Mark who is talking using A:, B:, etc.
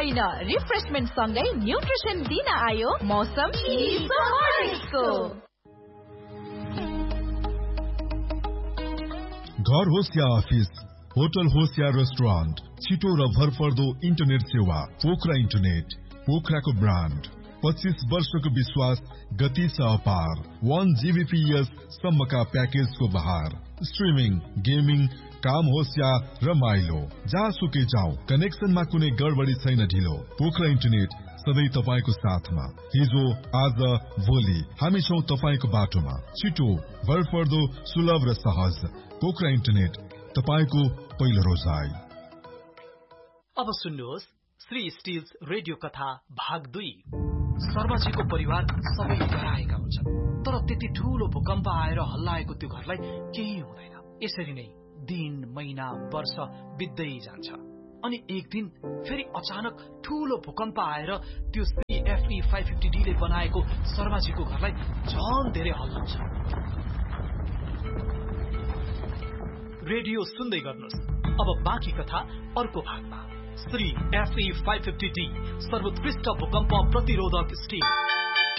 A: होइन, रिफ्रेशमेन्ट सँगै न्युट्रिसन दिन आयो मौसम को।
B: घर होस् या अफिस, होटल होस् या रेस्टुरेन्ट, छिटो र भरपर्दो इन्टरनेट सेवा पोखरा इन्टरनेट। पोखराको ब्रान्ड, 25 वर्षको विश्वास, गति छ अपार। 1 Gbps सम्मका प्याकेजको बहार। स्ट्रिमिङ, गेमिङ, काम होस् या रमाइलो, जहाँसुकै जाऊ, कनेक्सनमा कुनै गडबडी छैन ढिलो। पोखरा इन्टरनेट सधैँ तपाईको साथमा। हिजो, आज, भोलि हामी छौं तपाईको बाटोमा। छिटो, भरपर्दो, सुलभ र सहज। पोखरा इन्टरनेट, तपाईको पहिलो रोजाइ।
C: अब सुन्नुहोस् श्री स्टिल्स रेडियो कथा भाग 2। शर्माजीको परिवार सबै डराएका हुन्छन्, तर त्यति ठूलो भूकम्प आएर हल्लाएको त्यो घरलाई केही हुँदैन। यसरी नै दिन, महिना, वर्ष बित्दै जान्छ। अनि एक दिन फेरि अचानक ठूलो भूकम्प आएर त्यो FE 550D ले बनाएको शर्माजीको घरलाई झन धेरै हल्लाउँछ। रेडियो सुन्दै गर्नुहोस्। अब बाँकी कथा अर्को भागमा। श्री FE 550D सर्वोत्कृष्ट भूकम्प प्रतिरोधक स्टिल।